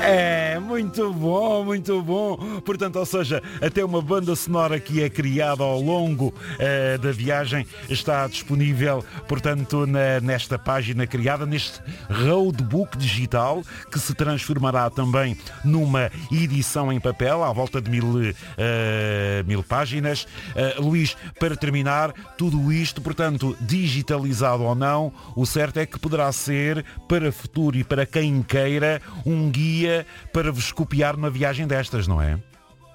É, muito bom, muito bom. Portanto, ou seja, até uma banda sonora que é criada ao longo da viagem está disponível, portanto, nesta página criada, neste roadbook digital, que se transformará também numa edição em papel, à volta de 1000 páginas. Luís, para terminar, tudo isto, portanto, digitalizado ou não, o certo é que poderá ser, para futuro e para quem queira, um guia para vos copiar numa viagem destas, não é?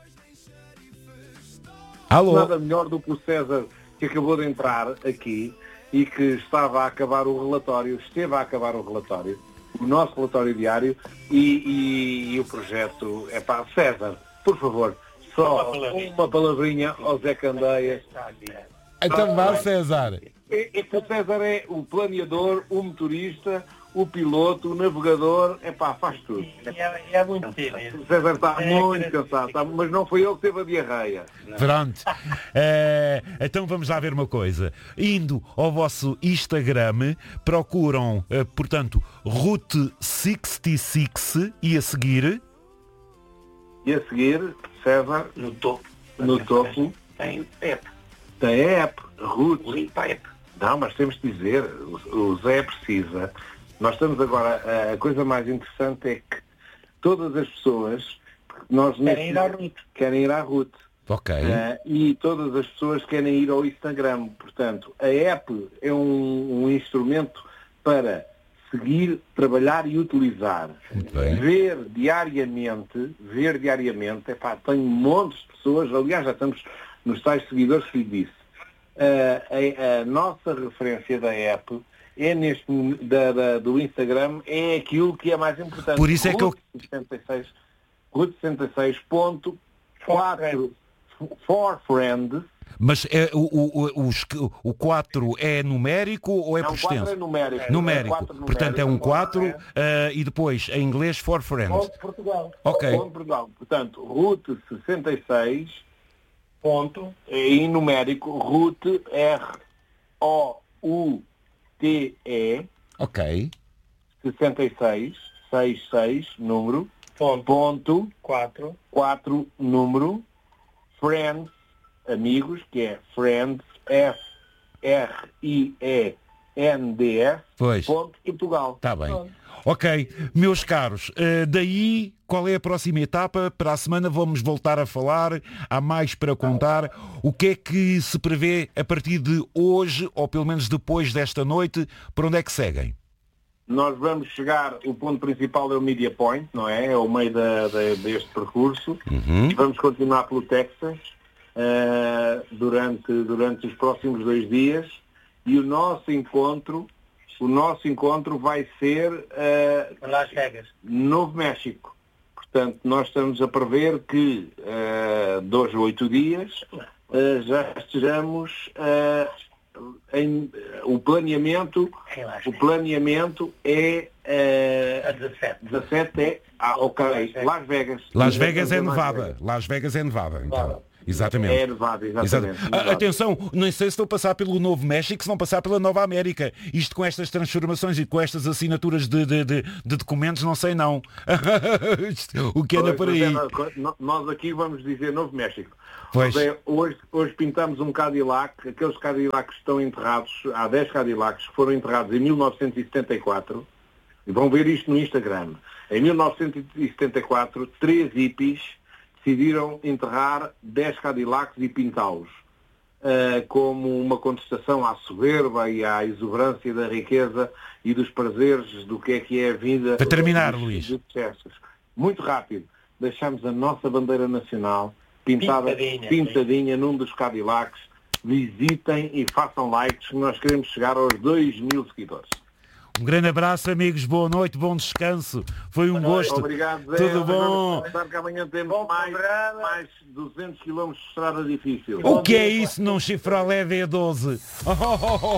Alô? Nada melhor do que o César, que acabou de entrar aqui e que estava a acabar o relatório, o nosso relatório diário e o projeto. César, por favor, só uma palavrinha ao Zé Candeias. Então vá, César. O César é o planeador, o motorista, o piloto, o navegador, faz tudo. É muito difícil. O César está muito cansado, mas não foi ele que teve a diarreia. Pronto. Então vamos lá ver uma coisa. Indo ao vosso Instagram, procuram, portanto, Route 66 e a seguir... César, No topo. Tem app, Route. limpa app. Não, mas temos de dizer, o Zé precisa. Nós estamos agora, a coisa mais interessante é que todas as pessoas querem ir à Route. Ok. E todas as pessoas querem ir ao Instagram. Portanto, a app é um instrumento para seguir, trabalhar e utilizar. Muito bem. Ver diariamente, tenho montes de pessoas, aliás já estamos nos tais seguidores que lhe disse. A nossa referência da app é do Instagram, é aquilo que é mais importante. Por isso é que eu... Route 66.4 for friends. Mas o 4 é numérico ou é por extenso? 4 é numérico. Numérico. Portanto, é um 4 e depois, em inglês, for friends. Portugal. Ok. Portugal. Portanto, Route 66, em numérico, Route ROUTE, Ok. 66, número, Ponto. 4, número, friends, amigos, que é friends, FRIENDS, Pois. Portugal. Está bem. Ok, meus caros, daí qual é a próxima etapa? Para a semana vamos voltar a falar, há mais para contar. O que é que se prevê a partir de hoje, ou pelo menos depois desta noite, para onde é que seguem? Nós vamos chegar, o ponto principal é o Media Point, não é? É o meio deste percurso. Vamos continuar pelo Texas durante os próximos 2 dias e o nosso encontro vai ser Las Vegas. Novo México. Portanto, nós estamos a prever que 2 a 8 dias já estejamos o planeamento é A 17. 17 é ok, Las Vegas. Las Vegas é Nevada. Las Vegas é Nevada, então. Exatamente. É Nevada, exatamente. Atenção, não sei se vão passar pelo Novo México, se vão passar pela Nova América. Isto com estas transformações e com estas assinaturas de documentos, não sei não. O que anda por aí. Nós aqui vamos dizer Novo México. Pois. Hoje pintamos um Cadillac, aqueles Cadillacs que estão enterrados, há 10 Cadillacs que foram enterrados em 1974, e vão ver isto no Instagram. Em 1974, 3 hippies decidiram enterrar 10 Cadillacs e pintá-los como uma contestação à soberba e à exuberância da riqueza e dos prazeres do que é a vida. Para terminar, Luís. Muito rápido, deixamos a nossa bandeira nacional pintadinha num dos Cadillacs. Visitem e façam likes, nós queremos chegar aos 2.000 seguidores. Um grande abraço, amigos, boa noite, bom descanso. Foi um gosto. Obrigado, Zé. Tudo bom? Que amanhã temos mais 200 km de estrada difícil. O que é isso num Chevrolet V12?